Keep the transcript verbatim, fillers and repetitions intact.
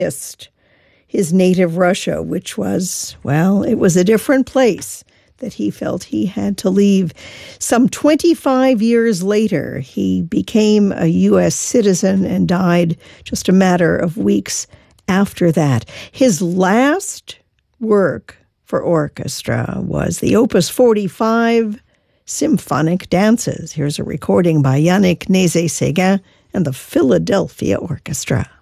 missed his native Russia, which was, well, it was a different place that he felt he had to leave. Some twenty-five years later, he became a U S citizen and died just a matter of weeks after that. His last work for orchestra was the Opus forty-five Symphonic Dances. Here's a recording by Yannick Nézet-Séguin and the Philadelphia Orchestra.